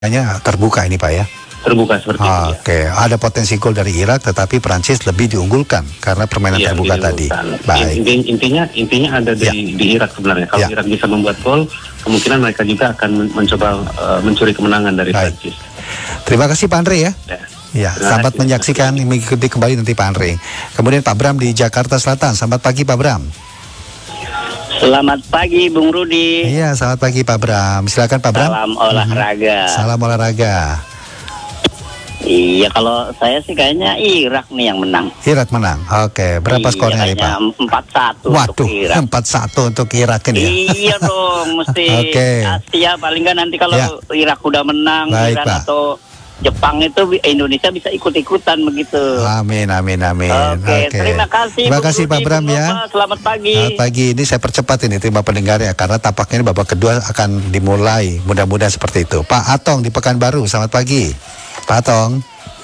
hanya terbuka ini Pak ya. Terbuka seperti itu. Oke, ada potensi gol dari Irak, tetapi Prancis lebih diunggulkan karena permainan terbuka tadi. Baik. Intinya ada di Irak sebenarnya. Kalau Irak bisa membuat gol, kemungkinan mereka juga akan mencoba mencuri kemenangan dari Prancis. Terima kasih Pak Andre ya. Ya, selamat menyaksikan, mengikuti kembali nanti Pak Andre. Kemudian Pak Bram di Jakarta Selatan. Selamat pagi Pak Bram. Selamat pagi Bung Rudi. Iya, selamat pagi Pak Bram. Silakan Pak Bram. Salam olahraga. Salam olahraga. Iya, kalau saya sih kayaknya Irak nih yang menang. Irak menang. Oke, berapa skornya nih Pak? 4-1. Waduh, untuk Irak. 4-1 untuk Irak ini. Iya dong, mesti Asia paling nggak nanti kalau Irak udah menang, baik, Iran Pak. atau Jepang itu Indonesia bisa ikut-ikutan begitu. Amin. Oke, terima kasih. Terima kasih Pak Bram ya. Selamat pagi. Selamat pagi. Ini saya percepat ini terima pendengarnya karena tampaknya ini babak kedua akan dimulai. Mudah-mudahan seperti itu. Pak Atong di Pekanbaru. Selamat pagi. Pak Atong.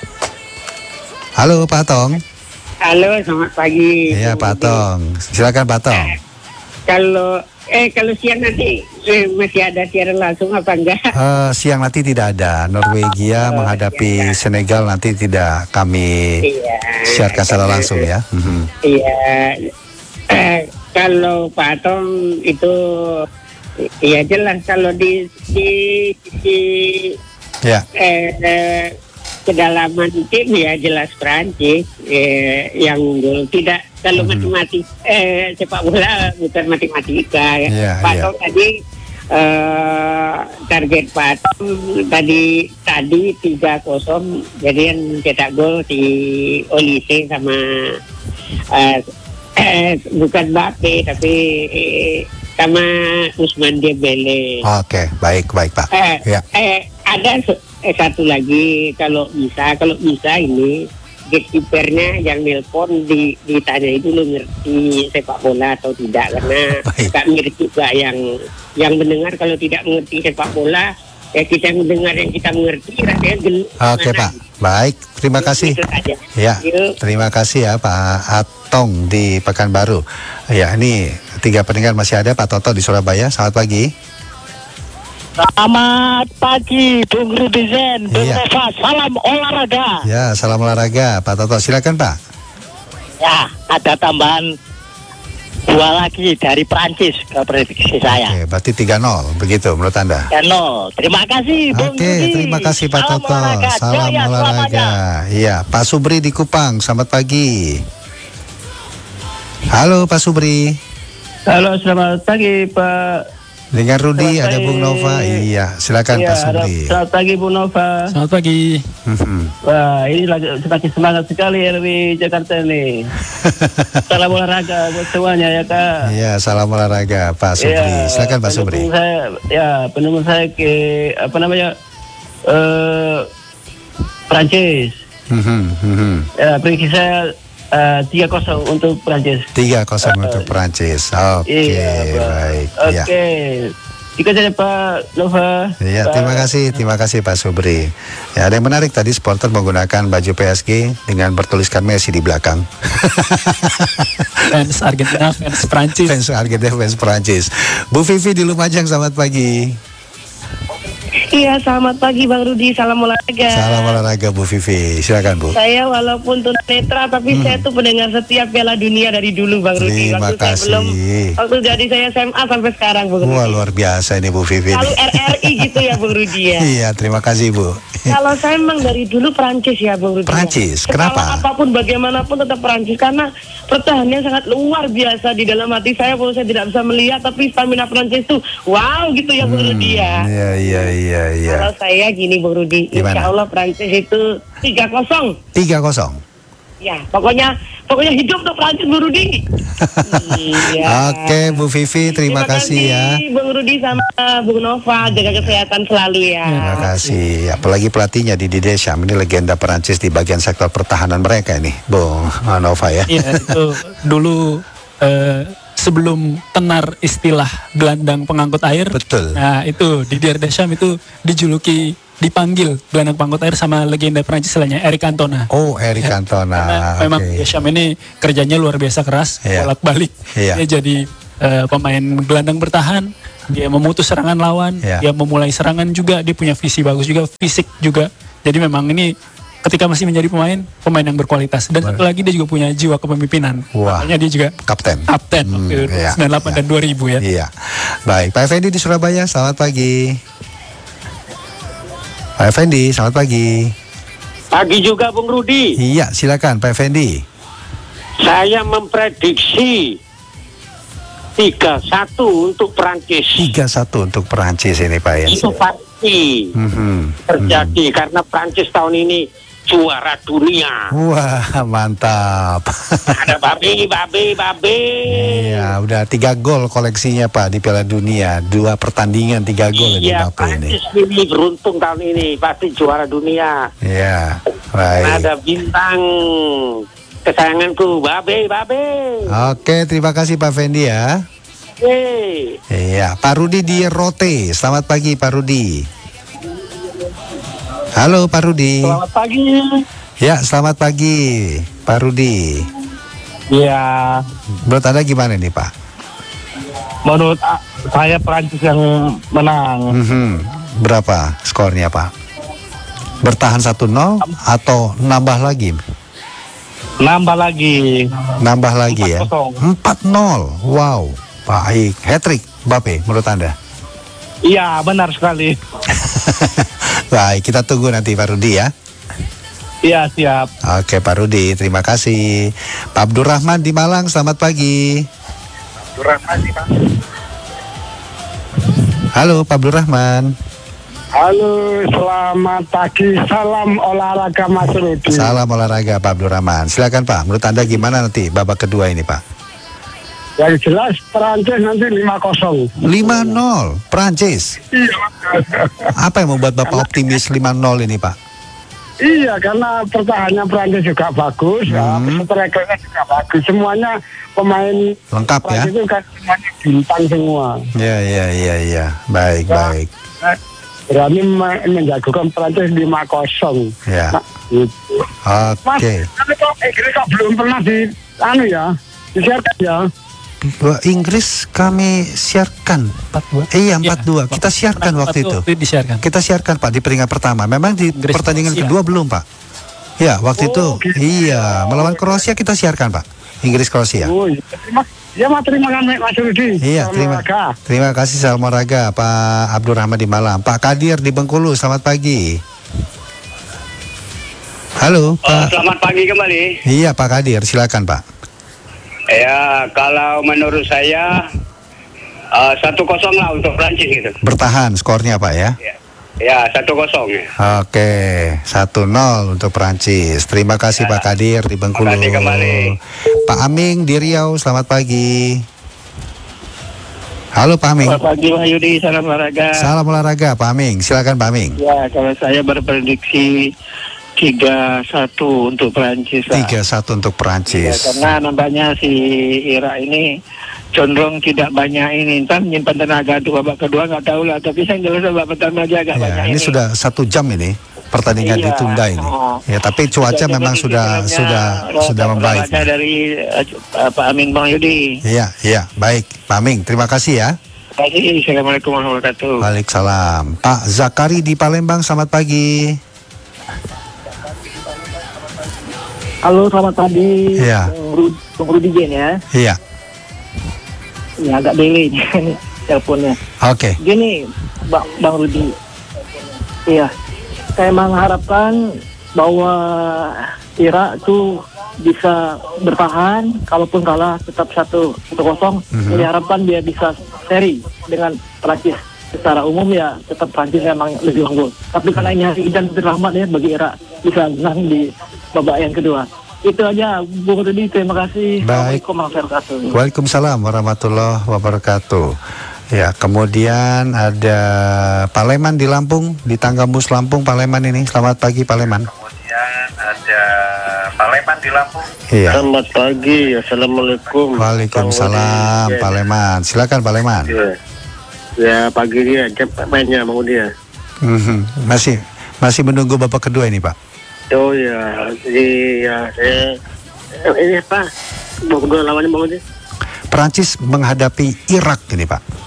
Halo Pak Atong. Halo, selamat pagi. Iya Pak Atong. Silakan Pak Atong. Kalau siang nanti masih ada siaran langsung apa enggak? Siang nanti tidak ada. Norwegia menghadapi Senegal nanti tidak kami siarkan secara langsung ya. Iya. Kalau Pak Atong itu ya jelas kalau di kedalaman tim ya jelas Prancis yang unggul. Tidak kalau matematik sepak bola bukan matematika ya. Pak Tom tadi target Pak Tom tadi 3-0, jadi yang cetak gol si Olise sama bukan Mbappe tapi sama Ousmane Dembele. Oke, baik Pak. Ada satu lagi kalau bisa ini gatekeepernya yang nelpon ditanya itu lo ngerti sepak bola atau tidak, karena gak ngerti juga yang mendengar kalau tidak mengerti sepak bola ya kita mendengar yang kita mengerti rasanya Oke Pak, baik, terima kasih. Ya, terima kasih ya Pak Atong di Pekanbaru. Ya, ini 3 pendengar masih ada. Pak Toto di Surabaya. Selamat pagi. Selamat pagi Bung Rudizen, Bung Nova, salam olahraga. Ya, salam olahraga Pak Toto, silakan Pak. Ya, ada tambahan 2 lagi dari Prancis ke prediksi saya. Oke, berarti 3-0 begitu menurut Anda? 3-0, terima kasih Bung Rudi. Terima kasih Pak Toto. Salam Jaya olahraga. Iya, Pak Subri di Kupang, selamat pagi. Halo Pak Subri. Halo, selamat pagi Pak. Dengan Rudi ada Bung Nova. Iya, silakan Pak Subri. Selamat pagi Bung Nova. Selamat pagi. Wah, ini semakin semangat sekali RW Jakarta ini. Salam olahraga buat semuanya ya Kak. Iya, salam olahraga Pak Subri. Silakan Pak Subri. Pendukung saya ke Prancis. Ya, prediksi saya 3-0 untuk Prancis. 3-0 untuk Prancis. Oke, baik. Oke. Jika saja Pak Nova. Iya, terima kasih Pak Subri. Ya, ada yang menarik tadi supporter menggunakan baju PSG dengan bertuliskan Messi di belakang. Fans Argentina, fans Prancis. Fans Argentina, fans Prancis. Bu Vivi di Lumajang, selamat pagi. Iya, selamat pagi Bang Rudi, salam olahraga. Salam olahraga Bu Vivi, silakan Bu. Saya walaupun tunanetra tapi saya tuh pendengar setiap Piala Dunia dari dulu Bang Rudi. Terima kasih. Waktu jadi saya SMA sampai sekarang Bang Rudi. Wah, luar biasa ini Bu Vivi. Lalu RRI gitu ya Bang Rudi ya. Iya, terima kasih Bu. Kalau saya memang dari dulu Prancis ya Bang Rudi. Prancis, kenapa? Apapun bagaimanapun tetap Prancis karena pertahanannya sangat luar biasa di dalam hati saya. Walaupun saya tidak bisa melihat tapi stamina Prancis tuh wow gitu ya Bang Rudi ya. Iya. Kalau saya gini Bang Rudi, insya Allah Prancis itu 3-0. 3-0. Ya, pokoknya hidup untuk Prancis Bang Rudi. Oke Bu Vivi, terima kasih ya. Bang Rudi sama Bung Nova, jaga kesehatan selalu ya. Terima kasih. Apalagi pelatihnya Didier Deschamps, ini legenda Perancis di bagian sektor pertahanan mereka ini, Bung Nova ya. Iya, itu dulu sebelum tenar istilah gelandang pengangkut air. Betul. Nah, itu Didier Deschamps itu dipanggil gelandang pengangkut air sama legenda Prancis lainnya Eric Cantona. Oh, Eric Cantona. Memang Deschamps ini kerjanya luar biasa keras, bolak-balik. Dia jadi pemain gelandang bertahan Dia memutus serangan lawan, dia memulai serangan juga, dia punya visi bagus juga, fisik juga. Jadi memang ini ketika masih menjadi pemain yang berkualitas. Dan satu lagi dia juga punya jiwa kepemimpinan. Makanya dia juga kapten waktu 98 dan 2000 ya. Iya. Baik, Pak Effendi di Surabaya, selamat pagi. Pak Effendi, selamat pagi. Pagi juga Bung Rudi. Iya, silakan Pak Effendi. Saya memprediksi 3-1 untuk Perancis. 3-1 untuk Perancis ini Pak ya. Itu pasti terjadi karena Perancis tahun ini juara dunia. Wah, mantap. Ada babe. Iya, udah 3 gol koleksinya Pak di Piala Dunia. 2 pertandingan 3 gol Iya, Mbappe ini. Perancis ini beruntung tahun ini pasti juara dunia. Iya, baik. Ada bintang kesayanganku, babe. Oke, terima kasih Pak Fendi ya. Iya, Pak Rudi di Rote. Selamat pagi Pak Rudi. Halo Pak Rudi. Selamat pagi. Ya, selamat pagi Pak Rudi. Iya. Menurut Anda gimana nih Pak? Menurut saya Perancis yang menang. Berapa skornya Pak? Bertahan 1-0 atau nambah lagi? Nambah lagi ya. 4-0. Wow, baik. Hat-trick Mbappe menurut Anda? Iya, benar sekali. Baik, kita tunggu nanti Pak Rudi ya. Iya, siap. Oke Pak Rudi, terima kasih. Pak Abdurrahman di Malang, selamat pagi. Halo Pak Abdurrahman. Halo, selamat pagi. Salam olahraga Mas Rudi. Salam olahraga Pak Abdurrahman. Silakan Pak, menurut Anda gimana nanti babak kedua ini Pak? Yang jelas Perancis nanti 5-0. 5-0 Perancis. Iya. Apa yang membuat Bapak optimis 5-0 ini Pak? Iya, karena pertahanannya Perancis juga bagus, strikernya juga bagus. Semuanya pemain lengkap ya. Perancis itu kan semuanya bintang semua. Iya. Baik. Berani menjagokan Perancis 5-0. Ya. Nah, gitu. Oke. Mas, kok Inggris kok belum pernah disiarkan ya? Inggris kami siarkan 4-2. Iya 4-2. Kita siarkan waktu itu. Kita siarkan Pak di peringkat pertama. Memang di pertandingan kedua belum Pak. Ya waktu itu gitu. Iya melawan Kroasia kita siarkan Pak. Inggris Kroasia. Oh iya. Terima kasih Mas Rudi. Iya terima kasih salam olahraga Pak Abdurrahman di Malang. Pak Kadir di Bengkulu, selamat pagi. Halo Pak. Selamat pagi kembali. Iya Pak Kadir, silakan Pak. Ya, kalau menurut saya 1-0 lah untuk Prancis gitu. Bertahan skornya Pak ya? Ya 1-0 ya. Oke, 1-0 untuk Prancis. Terima kasih Pak Kadir di Bengkulu. Terima kasih kembali. Pak Aming di Riau, selamat pagi. Halo Pak Aming. Selamat pagi Pak Yudi, salam olahraga. Salam olahraga Pak Aming, silakan Pak Aming. Ya, kalau saya berprediksi 3-1 untuk Perancis. 3-1 untuk Perancis. Ya, karena nampaknya si Irak ini condong tidak banyak ini. Entah menyimpan tenaga untuk babak kedua nggak tahu lah. Tapi saya jelas babak pertama aja agak banyak ini. Ini sudah 1 jam ini pertandingan ditunda ini. Ya, tapi cuaca memang sudah membaik. Dari Pak Amin Bang Yudi. Iya, baik Pak Aming, terima kasih ya. Terima kasih. Assalamualaikum warahmatullahi wabarakatuh. Waalaikumsalam. Pak Zakari di Palembang, selamat pagi. Halo, selamat pagi. Iya. Bung Rudi Jen ya. Iya. Ya agak delay nih teleponnya. Oke. Gini, Bang Rudi. Iya. Saya mengharapkan bahwa Irak itu bisa bertahan, kalaupun kalah tetap 1-0. Jadi harapan dia bisa seri dengan Prancis. Secara umum ya tetap Prancis memang lebih unggul. Tapi karena ini hari dan rahmat ya bagi Irak bisa menang di babak yang kedua. Itu aja Bung Rudi, terima kasih. Baik. Waalaikumsalam warahmatullahi wabarakatuh. Ya, kemudian ada Paleman di Lampung, di Tanggambus Lampung, Paleman ini. Selamat pagi Paleman. Kemudian ada Paleman di Lampung. Iya. Selamat pagi, assalamualaikum. Waalaikumsalam Paleman. Silakan Paleman. Ya pagi dia, mainnya mau dia. Masih menunggu babak kedua ini Pak. Oh ya, jadi ya saya ini apa? Babak kedua lawannya mau dia? Perancis menghadapi Irak ini Pak.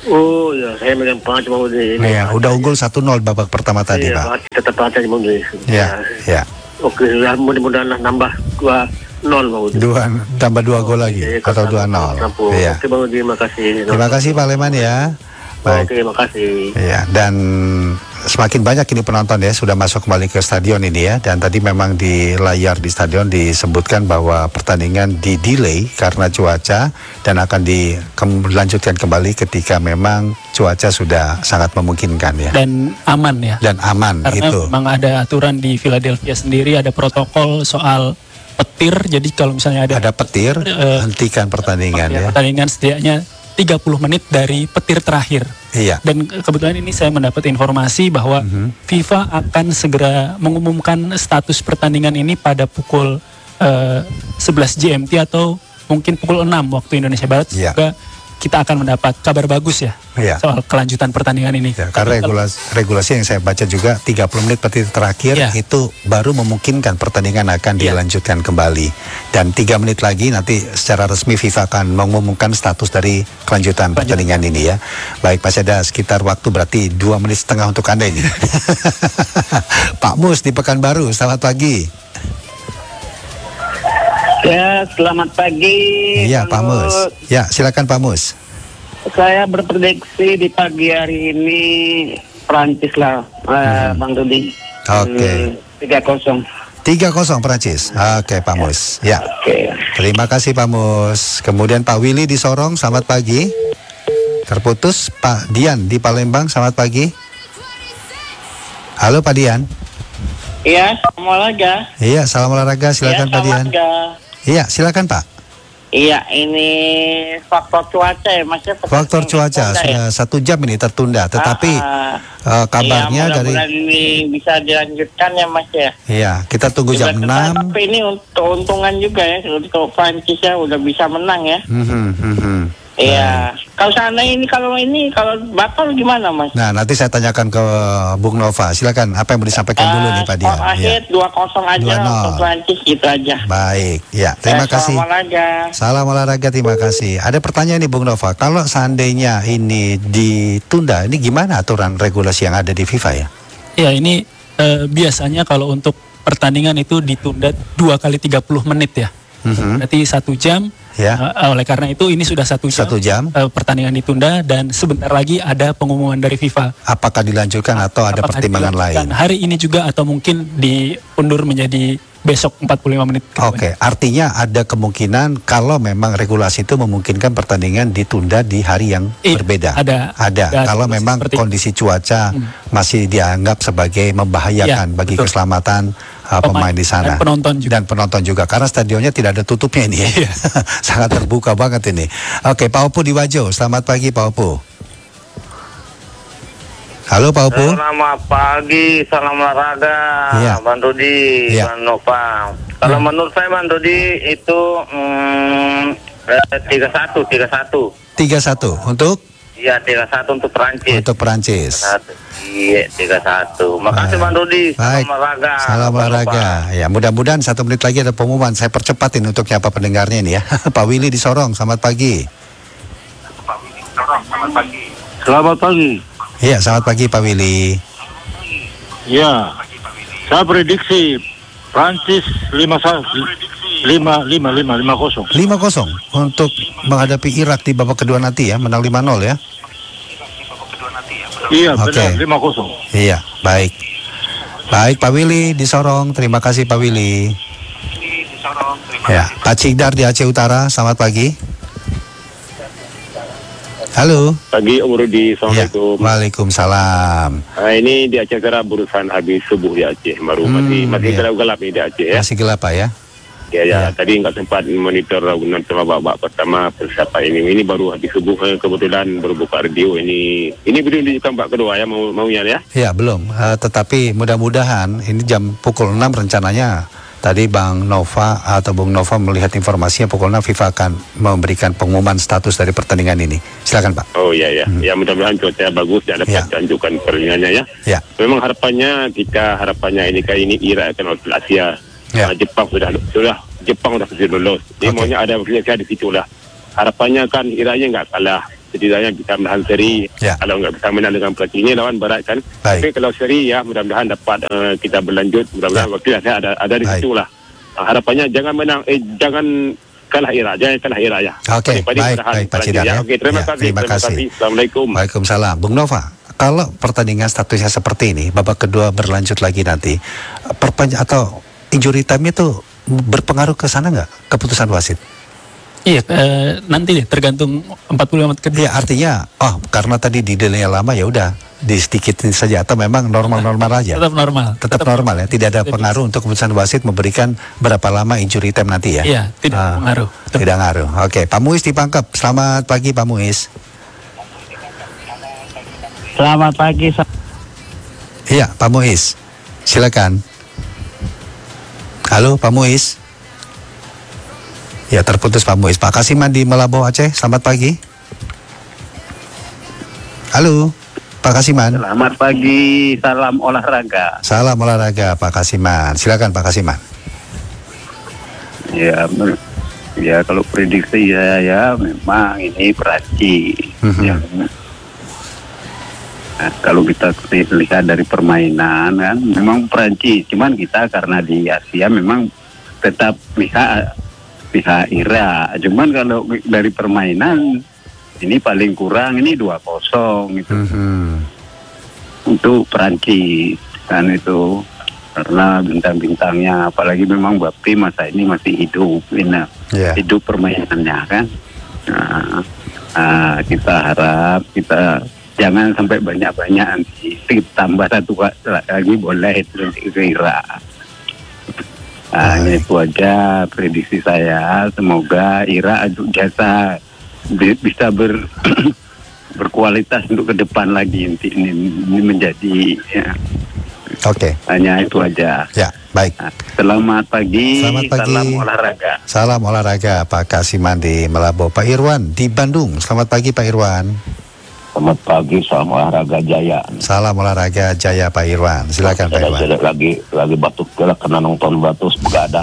Oh ya, saya megang pengaca Bang Rudi. Ya, udah unggul 1-0 babak pertama tadi, Pak. Iya, tetap pengaca Bang Rudi. Ya. Oke, mudah-mudahan nambah 2-0 Bang Rudi. Tambah 2 gol lagi atau 2-0. Iya. Oke Bang Rudi, makasih. Terima kasih Pak Leman ya. Baik. Oke, makasih. Ya, dan semakin banyak ini penonton ya sudah masuk kembali ke stadion ini ya. Dan tadi memang di layar di stadion disebutkan bahwa pertandingan di-delay karena cuaca dan akan dilanjutkan kembali ketika memang cuaca sudah sangat memungkinkan ya. Dan aman ya. Dan aman. Karena itu. memang ada aturan di Philadelphia sendiri, ada protokol soal petir. Jadi kalau misalnya ada petir, hentikan pertandingan ya. Pertandingan setidaknya 30 menit dari petir terakhir. Iya. Dan kebetulan ini saya mendapat informasi bahwa FIFA akan segera mengumumkan status pertandingan ini pada pukul 11 GMT atau mungkin pukul 6 waktu Indonesia Barat. Iya. Juga kita akan mendapat kabar bagus ya soal kelanjutan pertandingan ini. Ya, karena regulasi yang saya baca juga 30 menit petir terakhir itu baru memungkinkan pertandingan akan dilanjutkan kembali. Dan 3 menit lagi nanti secara resmi FIFA akan mengumumkan status dari kelanjutan pertandingan ini ya. Baik, masih ada sekitar waktu berarti 2 menit setengah untuk Anda ini. Pak Mus di Pekanbaru, selamat pagi. Ya, selamat pagi. Iya, Pak Mus. Ya, silakan Pak Mus. Saya berprediksi di pagi hari ini Prancis lah, Bang Rudi. Oke. 3-0. 3-0 Prancis. Oke, Pak Mus. Ya. Oke. Terima kasih Pak Mus. Kemudian Pak Willy di Sorong, selamat pagi. Terputus. Pak Dian di Palembang, selamat pagi. Halo Pak Dian. Iya, salam olahraga. Iya, salam olahraga. Silakan Pak Dian. Iya, silakan Pak. Iya, ini faktor cuaca ya, Mas. Faktor cuaca sudah 1 jam ini tertunda, tetapi kabarnya dari ini bisa dilanjutkan ya, Mas ya. Iya, kita tunggu jam 6. Tapi ini keuntungan juga ya, untuk Prancis ya udah bisa menang ya. Iya. Kalau batal gimana, Mas? Nah, nanti saya tanyakan ke Bung Nova. Silakan, apa yang mau disampaikan dulu nih Pak Dian? Akhir 2-0 aja untuk Prancis gitu aja. Baik, ya. Terima kasih. Salam olahraga, terima kasih. Ada pertanyaan nih Bung Nova. Kalau seandainya ini ditunda, ini gimana aturan regulasi yang ada di FIFA ya? Ya, ini biasanya kalau untuk pertandingan itu ditunda 2 kali 30 menit ya. Berarti 1 jam. Ya. Oleh karena itu ini sudah 1 jam. Pertandingan ditunda dan sebentar lagi ada pengumuman dari FIFA. Apakah dilanjutkan atau ada pertimbangan lain? Hari ini juga atau mungkin diundur menjadi besok 45 menit. Oke, artinya ada kemungkinan kalau memang regulasi itu memungkinkan pertandingan ditunda di hari yang berbeda. Ada. Kalau memang kondisi cuaca masih dianggap sebagai membahayakan bagi keselamatan pemain di sana dan penonton juga karena stadionnya tidak ada tutupnya ini ya. Sangat terbuka banget ini. Oke, Pak Opu di Wajo, selamat pagi Pak Opu. Halo Pak Opu. Selamat pagi, salam olahraga, Bang Rudi, Bang Nova. Kalau menurut saya Bang Rudi itu 3-1 untuk? Iya, 3-1 untuk Perancis. Untuk Perancis. Iya, 3-1. Makasih Bang Rudi. Baik. Salam olahraga. Ya, mudah-mudahan 1 menit lagi ada pengumuman. Saya percepatin untuk siapa pendengarnya ini ya. Pak Willy di Sorong, selamat pagi. Selamat pagi. Iya, selamat pagi Pak Willy. Ya, saya prediksi Prancis 5-0 untuk menghadapi Irak di babak kedua nanti ya, menang 5-0 ya. Iya, benar, 5-0. Iya, baik. Baik Pak Willy di Sorong, terima kasih Pak Willy. Ya, Pak Cigdar di Aceh Utara, selamat pagi. Halo. Pagi Om Rudi, Assalamualaikum. Waalaikumsalam. Nah, ini di Aceh Utara barusan habis subuh di Aceh, baru masih gelap nih di Aceh ya. Masih gelap Pak ya? Ya, tadi nggak sempat monitor sama babak pertama persiapan ini baru habis subuh kebetulan berbuka radio ini belum ditunjukkan babak kedua ya maunya ya? Ya belum, tetapi mudah-mudahan ini jam pukul 6 rencananya. Tadi Bang Nova atau Bung Nova melihat informasinya pukul 6 FIFA akan memberikan pengumuman status dari pertandingan ini. Silakan Pak. Oh ya, ya mudah-mudahan cuaca bagus dan dapat dilanjutkan pertandingannya ya. Ya. Memang harapannya ini kayak ini Irak akan lolos Asia. Jepang sudah Jepang sudah lolos. Dia maunya ada Indonesia di situ lah. Harapannya kan Iraknya nggak kalah. setidaknya bisa menahan seri. Kalau nggak bisa menang dengan pelatih ini lawan berat kan. Tapi kalau seri ya mudah-mudahan dapat kita berlanjut. Mudah-mudahan waktu ada di situ lah. Harapannya jangan menang, jangan kalah Irak, jangan kalah Irak ya. Oke, baik Pak Cidar ya. Oke, terima kasih. Assalamualaikum. Waalaikumsalam. Bung Nova, kalau pertandingan statusnya seperti ini, babak kedua berlanjut lagi nanti, atau injury time itu berpengaruh ke sana nggak keputusan wasit? Iya, nanti deh tergantung 45 menit kedua. Iya, artinya karena tadi di delay lama ya udah disedikitin saja atau memang normal-normal aja. Tetap normal ya, tidak ada pengaruh untuk keputusan wasit memberikan berapa lama injury time nanti ya. Iya, tidak pengaruh. Tidak ngaruh. Oke, Pak Muiz dipangkep. Selamat pagi Pak Muiz. Selamat pagi. Iya, Pak Muiz. Silakan. Halo Pak Muiz. Ya, terputus Pak Muiz. Pak Kasiman di Melabo Aceh, selamat pagi. Halo Pak Kasiman. Selamat pagi, salam olahraga. Salam olahraga Pak Kasiman. Silakan Pak Kasiman. Ya kalau prediksi ya memang ini Perancis. Nah, kalau kita lihat dari permainan kan memang Perancis, cuman kita karena di Asia memang tetap pihak Irak. Cuman kalau dari permainan ini paling kurang ini 2-0 gitu. Untuk Perancis kan itu karena bintang-bintangnya apalagi memang Mbappe masa ini masih hidup hidup permainannya kan. Kita harap kita jangan sampai banyak-banyak nanti tambah satu lagi boleh itu ke Irak. Itu aja prediksi saya. Semoga Irak jasa bisa berkualitas untuk ke depan lagi ini menjadi hanya itu aja. Ya, baik. Selamat pagi. Salam olahraga. Salam olahraga Pak Kasiman di Melabo. Pak Irwan di Bandung. Selamat pagi Pak Irwan. Selamat pagi, salam olahraga Jaya. Salam olahraga Jaya Pak Irwan. Silakan Pak Irwan. Lagi batuk kena nonton batus begadang.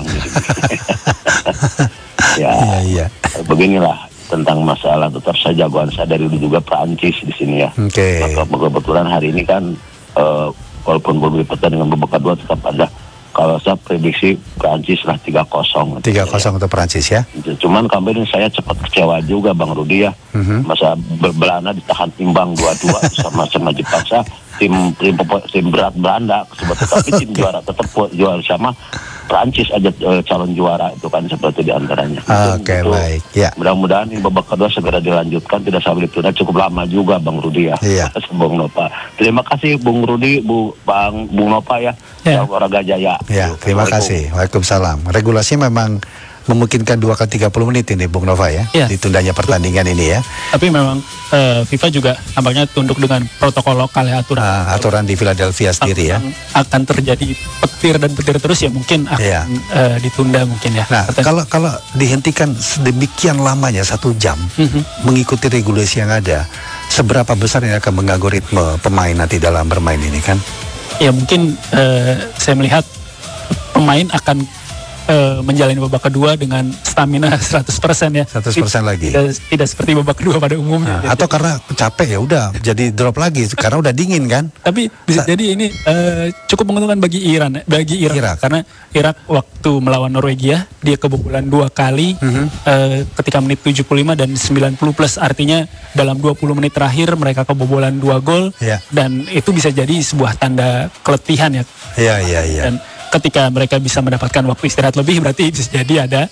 Iya. Beginilah tentang masalah tetap saja jagoan saya dari dulu juga Prancis di sini ya. Maka kebetulan hari ini kan walaupun berbeda pertandingan babak kedua tetap ada. Kalau saya prediksi Prancis lah 3-0. 3-0 untuk Prancis ya. Cuman kemarin saya cepat kecewa juga Bang Rudi ya. Masa Belanda ditahan timbang 2-2 sama Jepang. Saya tim berat Belanda tetapi tim juara tetap juara sama Prancis aja calon juara itu kan seperti diantaranya. Oke, baik. Ya. Mudah-mudahan ini babak kedua segera dilanjutkan, tidak sampai ditunda, cukup lama juga Bang Rudi ya. Iya. Bung Nova. Terima kasih Bung Rudi, Bung Nova ya. Olahraga Jaya. Ya, terima kasih. Waalaikumsalam. Regulasi memang memungkinkan 2 kali 30 menit ini Bung Nova ya, ditundanya pertandingan ini ya. Tapi memang FIFA juga nampaknya tunduk dengan protokol lokal ya, aturan di Philadelphia sendiri ya. Akan terjadi petir terus ya mungkin akan ditunda mungkin ya. Nah, kalau dihentikan sedemikian lamanya 1 jam mengikuti regulasi yang ada, seberapa besar yang akan mengganggu ritme pemain nanti dalam bermain ini kan? Ya mungkin saya melihat pemain akan menjalani babak kedua dengan stamina 100% ya. 100% lagi. Tidak seperti babak kedua pada umumnya. Atau karena capek ya udah jadi drop lagi karena udah dingin kan. Tapi bisa jadi ini cukup menguntungkan bagi Irak karena Irak waktu melawan Norwegia dia kebobolan 2 kali ketika menit 75 dan 90 plus, artinya dalam 20 menit terakhir mereka kebobolan 2 gol dan itu bisa jadi sebuah tanda keletihan ya. Iya. Dan ketika mereka bisa mendapatkan waktu istirahat lebih, berarti bisa jadi ada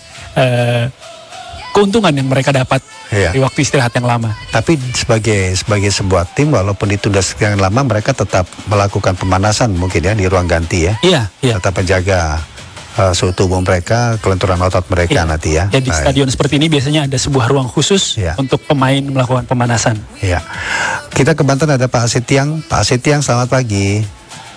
keuntungan yang mereka dapat di waktu istirahat yang lama. Tapi sebagai sebuah tim walaupun ditunda sekian lama, mereka tetap melakukan pemanasan mungkin ya di ruang ganti ya. Iya. Tetap menjaga suhu tubuh mereka, kelenturan otot mereka nanti ya. Jadi stadion seperti ini biasanya ada sebuah ruang khusus untuk pemain melakukan pemanasan. Iya. Kita ke Banten ada Pak Asetiang. Pak Asetiang, selamat pagi.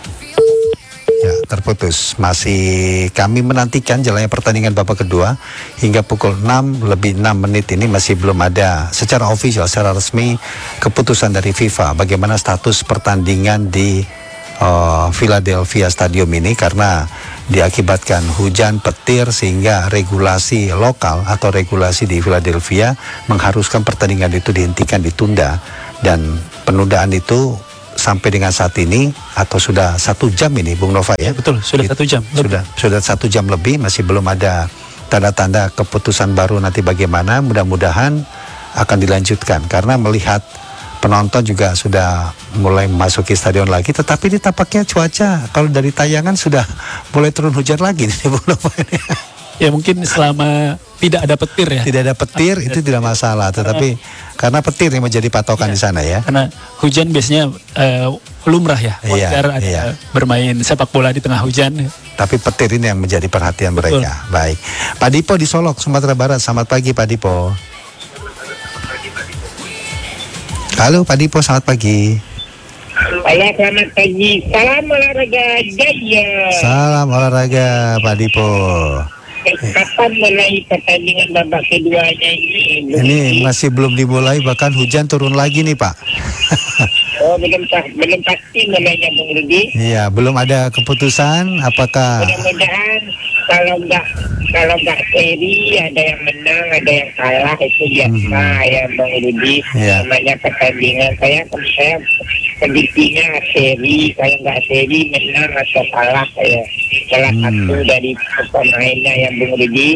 Ya, terputus. Masih kami menantikan jalannya pertandingan babak kedua hingga pukul 6 lebih 6 menit ini masih belum ada secara official, secara resmi keputusan dari FIFA bagaimana status pertandingan di Philadelphia Stadium ini, karena diakibatkan hujan petir sehingga regulasi lokal atau regulasi di Philadelphia mengharuskan pertandingan itu dihentikan, ditunda, dan penundaan itu sampai dengan saat ini atau sudah 1 jam ini, Bung Nova ya? Betul, sudah 1 jam. Sudah 1 jam lebih, masih belum ada tanda-tanda keputusan baru nanti bagaimana. Mudah-mudahan akan dilanjutkan karena melihat penonton juga sudah mulai memasuki stadion lagi, tetapi ini tampaknya cuaca kalau dari tayangan sudah mulai turun hujan lagi nih, Bung Nova. Ya mungkin selama tidak ada petir ya. Tidak ada petir itu tidak masalah, tetapi karena petir yang menjadi patokan di sana ya. Karena hujan biasanya lumrah ya, wajar ada bermain sepak bola di tengah hujan. Tapi petir ini yang menjadi perhatian mereka. Baik, Pak Dipo di Solok, Sumatera Barat. Selamat pagi Pak Dipo. Halo Pak Dipo, selamat pagi. Halo, selamat pagi. Salam olahraga Jaya. Salam olahraga Pak Dipo. Kapan mulai pertandingan babak keduanya ini? Ini masih belum dimulai, bahkan hujan turun lagi nih Pak. Oh, belum pasti mulainya Bung Rudi. Iya, belum ada keputusan apakah. Mudah-mudahan kalau nggak seri, ada yang menang, ada yang kalah, itu biasa ya Bang Rudi. Namanya pertandingan, saya prediksinya seri, kalau nggak seri menang atau kalah ya. Salah satu dari pemainnya ya Bung Rudi.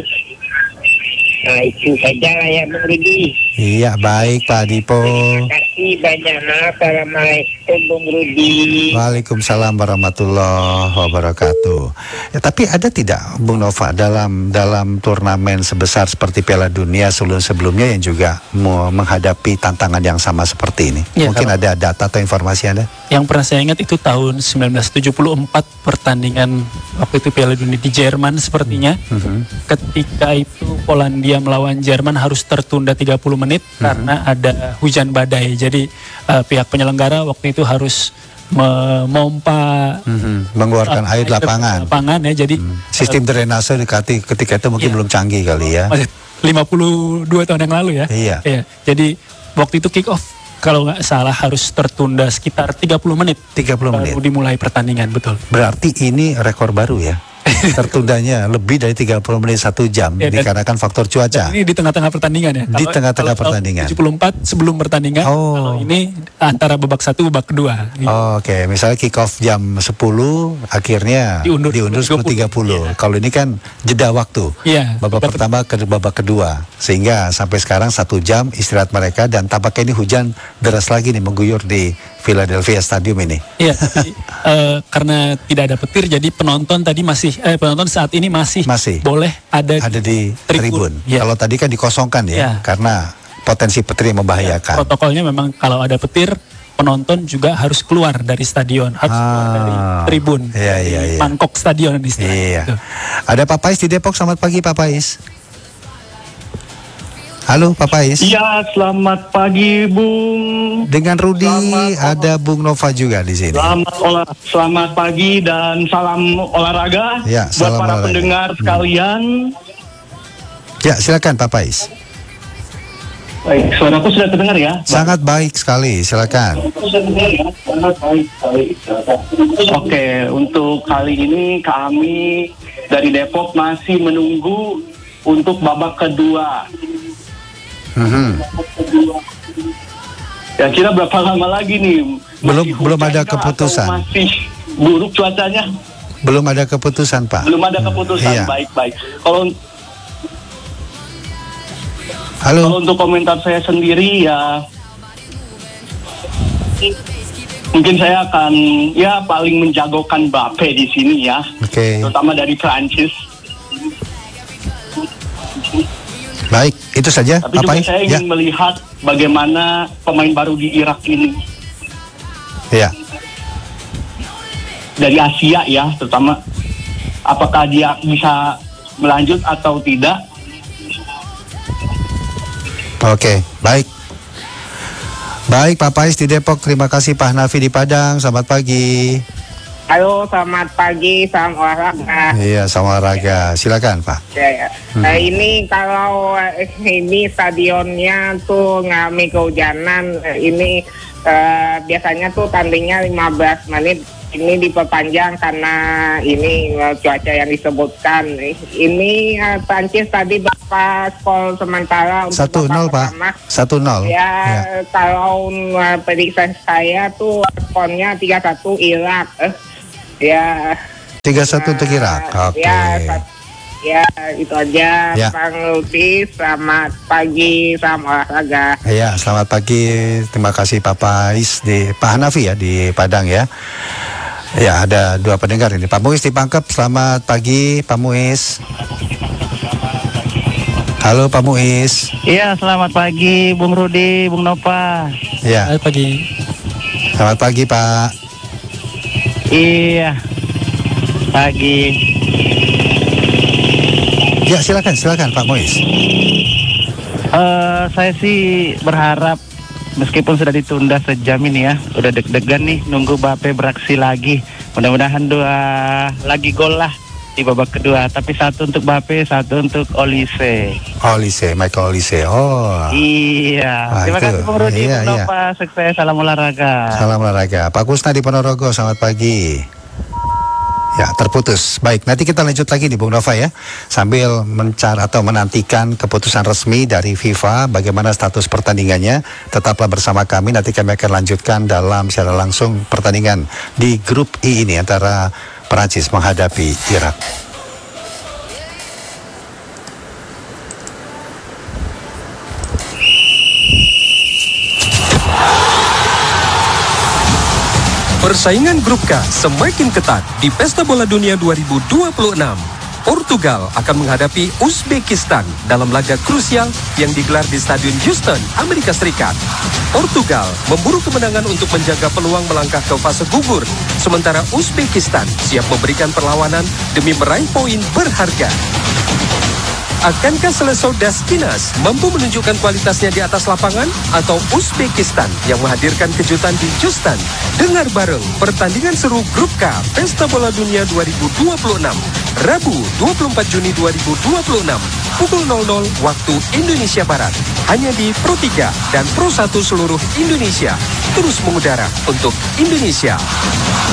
Nah itu saja lah ya Bung Rudi. Iya, baik Pak Dipo. Terima kasih banyak. Assalamualaikum Bung Rudi. Waalaikumsalam warahmatullahi wabarakatuh. Ya, tapi ada tidak Bung Nova dalam turnamen sebesar seperti Piala Dunia sebelumnya yang juga menghadapi tantangan yang sama seperti ini? Ya, mungkin ada data atau informasi Anda? Yang pernah saya ingat itu tahun 1974 pertandingan waktu itu Piala Dunia di Jerman sepertinya. Ketika itu Polandia melawan Jerman harus tertunda 30 menit karena ada hujan badai. Jadi pihak penyelenggara waktu itu harus memompa mengeluarkan air di lapangan ya. Jadi sistem drainase ketika itu mungkin belum canggih kali ya. 52 tahun yang lalu ya. Iya. Jadi waktu itu kick off kalau nggak salah harus tertunda sekitar 30 menit. 30 menit. Baru dimulai pertandingan, betul. Berarti ini rekor baru ya. Tertundanya lebih dari 30 menit 1 jam dikarenakan faktor cuaca. Ini di tengah-tengah pertandingan ya. Di tengah-tengah pertandingan. 74 sebelum pertandingan. Kalau ini antara babak 1 babak 2. Gitu. Oke, misalnya kick off jam 10 akhirnya diundur 10.30. Kalau ini kan jeda waktu. Iya. Babak pertama ke babak kedua. Sehingga sampai sekarang 1 jam istirahat mereka dan tampaknya ini hujan deras lagi nih mengguyur di Philadelphia Stadium ini. Iya, tapi karena tidak ada petir jadi penonton tadi penonton saat ini masih boleh ada di tribun. Ya. Kalau tadi kan dikosongkan ya, karena potensi petir yang membahayakan. Protokolnya memang kalau ada petir penonton juga harus keluar dari stadion, harus keluar dari tribun, mangkok stadion di sini. Iya. Ada Pak Pais di Depok, selamat pagi Pak Pais. Halo Pak Pais. Iya, selamat pagi Bung. Dengan Rudi, ada Bung Nova juga di sini. Selamat pagi dan salam olahraga buat para pendengar sekalian. Ya, silakan Pak Pais. Baik, suaraku sudah terdengar ya? Sangat baik sekali, silakan. Oke, untuk kali ini kami dari Depok masih menunggu untuk babak kedua. Ya kira berapa lama lagi nih? Belum ada keputusan. Masih buruk cuacanya? Belum ada keputusan Pak. Belum ada keputusan. Baik. Kalau untuk komentar saya sendiri ya, mungkin saya akan paling menjagokan Mbappe di sini ya, terutama dari Prancis. Baik, itu saja. Tapi juga saya ingin melihat bagaimana pemain baru di Irak ini. Ya. Dari Asia ya, terutama apakah dia bisa melanjut atau tidak? Oke, baik. Baik, Pak Pais di Depok. Terima kasih Pak Nafi di Padang. Selamat pagi. Halo, selamat pagi, salam olahraga. Iya, salam olahraga. Silakan, Pak. Ya. Ini kalau ini stadionnya tuh ngalami kehujanan, ini biasanya tuh tandingnya 15 menit ini diperpanjang karena ini cuaca yang disebutkan. Ini Prancis tadi berapa skor sementara untuk 1-0 Pak. 1-0. Ya, kalau prediksi saya tuh skornya 3-1 Irak. Ya. 3-1 untuk Irak. Oke. Ya, itu aja ya. Bang Rudi. Selamat pagi, salam olahraga. Ya, selamat pagi. Terima kasih Pak Hanafi ya di Padang ya. Ya, ada 2 pendengar ini. Pak Muiz di Pangkep, selamat pagi Pak Muiz. Halo Pak Muiz. Iya, selamat pagi Bung Rudi, Bung Nova. Ya. Selamat pagi. Selamat pagi Pak. Iya, pagi. Ya, silakan Pak Muiz. Saya sih berharap meskipun sudah ditunda sejam ini ya, udah deg-degan nih nunggu Mbappe beraksi lagi. Mudah-mudahan 2 lagi gol lah di babak kedua. Tapi 1 untuk Mbappe, 1 untuk Olise. Michael Olise. Oh. Iya. Terima kasih Bung Rudi, Bung Nova. Sukses, salam olahraga. Salam olahraga. Pak Kusna di Ponorogo, selamat pagi. Ya, terputus. Baik, nanti kita lanjut lagi di Bung Nova ya. Sambil mencari atau menantikan keputusan resmi dari FIFA bagaimana status pertandingannya. Tetaplah bersama kami, nanti kami akan lanjutkan dalam secara langsung pertandingan di grup I ini antara Perancis menghadapi Irak. Persaingan grup K semakin ketat di Pesta Bola Dunia 2026. Portugal akan menghadapi Uzbekistan dalam laga krusial yang digelar di Stadion Houston, Amerika Serikat. Portugal memburu kemenangan untuk menjaga peluang melangkah ke fase gugur, sementara Uzbekistan siap memberikan perlawanan demi meraih poin berharga. Akankah Seleção das Quinas mampu menunjukkan kualitasnya di atas lapangan atau Uzbekistan yang menghadirkan kejutan di Houston? Dengar bareng pertandingan seru Grup K Pesta Bola Dunia 2026 Rabu 24 Juni 2026 pukul 00 waktu Indonesia Barat hanya di Pro 3 dan Pro 1 seluruh Indonesia, terus mengudara untuk Indonesia.